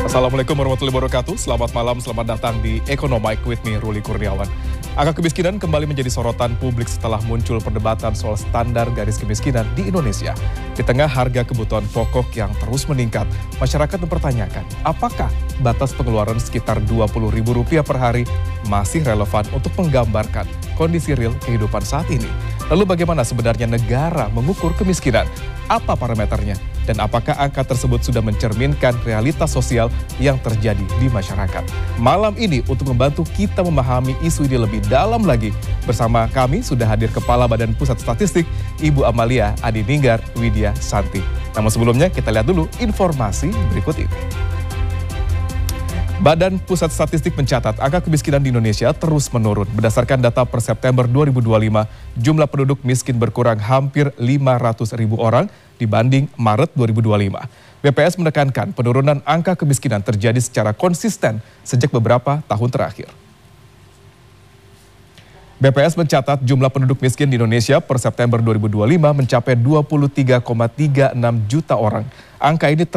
Assalamualaikum warahmatullahi wabarakatuh. Selamat malam, selamat datang di Economic with me, Ruli Kurniawan. Angka kemiskinan kembali menjadi sorotan publik setelah muncul perdebatan soal standar garis kemiskinan di Indonesia. Di tengah harga kebutuhan pokok yang terus meningkat, masyarakat mempertanyakan apakah batas pengeluaran sekitar Rp20.000 per hari masih relevan untuk menggambarkan kondisi real kehidupan saat ini. Lalu bagaimana sebenarnya negara mengukur kemiskinan? Apa parameternya? Dan apakah angka tersebut sudah mencerminkan realitas sosial yang terjadi di masyarakat? Malam ini untuk membantu kita memahami isu ini lebih dalam lagi, bersama kami sudah hadir Kepala Badan Pusat Statistik, Ibu Amalia Adininggar Widya Santi. Namun sebelumnya kita lihat dulu informasi berikut ini. Badan Pusat Statistik mencatat angka kemiskinan di Indonesia terus menurun. Berdasarkan data per September 2025, jumlah penduduk miskin berkurang hampir 500.000 orang dibanding Maret 2025. BPS menekankan penurunan angka kemiskinan terjadi secara konsisten sejak beberapa tahun terakhir. BPS mencatat jumlah penduduk miskin di Indonesia per September 2025 mencapai 23,36 juta orang. Angka ini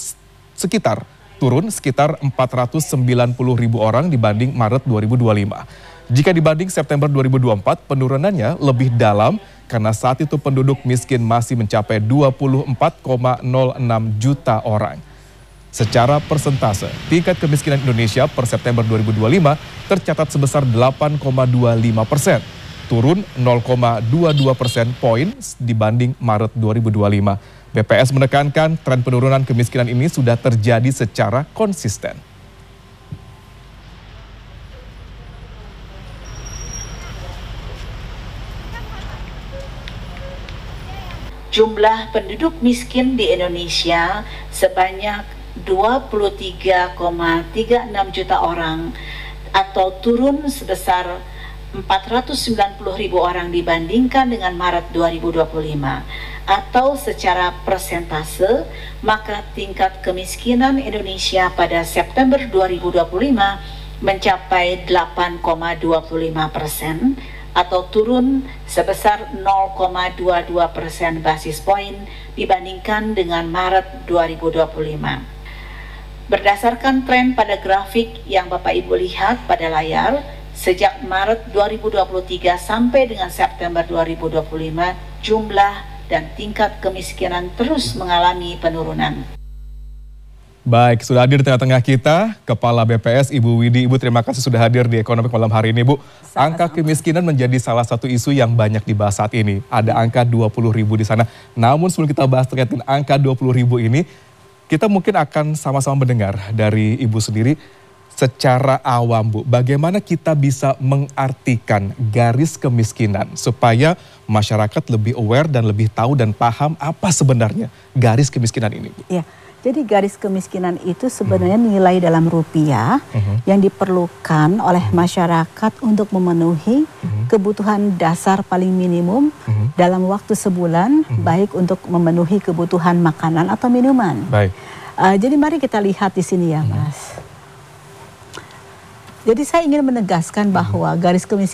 turun sekitar 490.000 orang dibanding Maret 2025. Jika dibanding September 2024, penurunannya lebih dalam karena saat itu penduduk miskin masih mencapai 24,06 juta orang. Secara persentase, tingkat kemiskinan Indonesia per September 2025 tercatat sebesar 8,25%, turun 0,22 persen poin dibanding Maret 2025. BPS menekankan tren penurunan kemiskinan ini sudah terjadi secara konsisten. Jumlah penduduk miskin di Indonesia sebanyak 23,36 juta orang atau turun sebesar 490.000 orang dibandingkan dengan Maret 2025. Atau secara persentase, maka tingkat kemiskinan Indonesia pada September 2025 mencapai 8,25%, atau turun sebesar 0,22% basis poin dibandingkan dengan Maret 2025. Berdasarkan tren pada grafik yang Bapak Ibu lihat pada layar, sejak Maret 2023 sampai dengan September 2025, jumlah dan tingkat kemiskinan terus mengalami penurunan. Baik, sudah hadir di tengah-tengah kita, Kepala BPS Ibu Widi. Ibu, terima kasih sudah hadir di Ekonomi malam hari ini, Bu. Angka kemiskinan menjadi salah satu isu yang banyak dibahas saat ini. Ada angka 20.000 di sana. Namun sebelum kita bahas terkait dengan angka 20.000 ini, kita mungkin akan sama-sama mendengar dari Ibu sendiri secara awam, Bu. Bagaimana kita bisa mengartikan garis kemiskinan supaya masyarakat lebih aware dan lebih tahu dan paham apa sebenarnya garis kemiskinan ini, Bu? Ya. Jadi garis kemiskinan itu sebenarnya nilai dalam rupiah yang diperlukan oleh masyarakat untuk memenuhi kebutuhan dasar paling minimum dalam waktu sebulan, baik untuk memenuhi kebutuhan makanan atau minuman. Baik. Jadi mari kita lihat di sini ya, Mas. Jadi saya ingin menegaskan bahwa garis kemiskinan